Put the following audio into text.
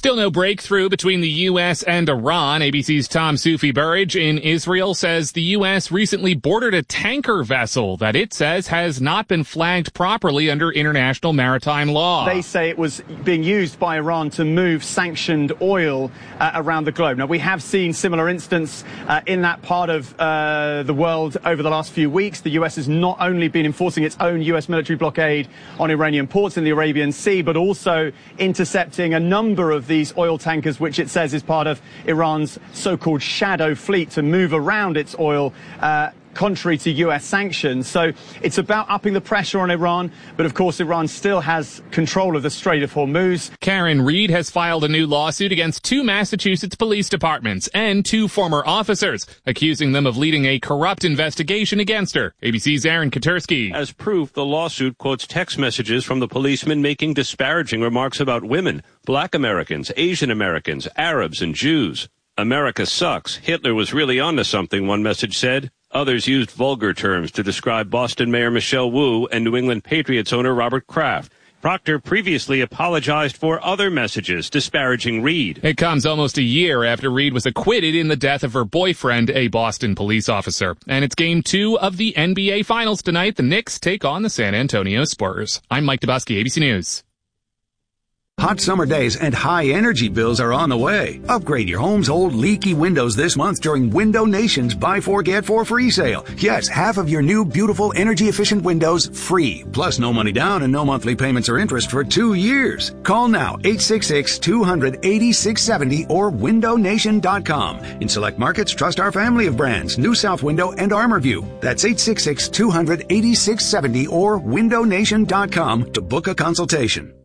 Still no breakthrough between the U.S. and Iran. ABC's Tom Soufi-Burridge in Israel says the U.S. recently boarded a tanker vessel that it says has not been flagged properly under international maritime law. They say it was being used by Iran to move sanctioned oil around the globe. Now, we have seen similar incidents in that part of the world over the last few weeks. The U.S. has not only been enforcing its own U.S. military blockade on Iranian ports in the Arabian Sea, but also intercepting a number of these oil tankers, which it says is part of Iran's so-called shadow fleet to move around its oil, contrary to U.S. sanctions. So it's about upping the pressure on Iran, but of course Iran still has control of the Strait of Hormuz. Karen Reed has filed a new lawsuit against 2 Massachusetts police departments and 2 former officers, accusing them of leading a corrupt investigation against her. ABC's Aaron Katersky. As proof, the lawsuit quotes text messages from the policemen making disparaging remarks about women, Black Americans, Asian Americans, Arabs, and Jews. America sucks. Hitler was really onto something, one message said. Others used vulgar terms to describe Boston Mayor Michelle Wu and New England Patriots owner Robert Kraft. Proctor previously apologized for other messages disparaging Reed. It comes almost a year after Reed was acquitted in the death of her boyfriend, a Boston police officer. And it's Game 2 of the NBA Finals tonight. The Knicks take on the San Antonio Spurs. I'm Mike Dubusky, ABC News. Hot summer days and high energy bills are on the way. Upgrade your home's old leaky windows this month during Window Nation's Buy 4 Get 4 free sale. Yes, half of your new beautiful energy efficient windows free. Plus no money down and no monthly payments or interest for 2 years. Call now 866-200-8670 or windownation.com. In select markets, trust our family of brands, New South Window and ArmorView. That's 866-200-8670 or windownation.com to book a consultation.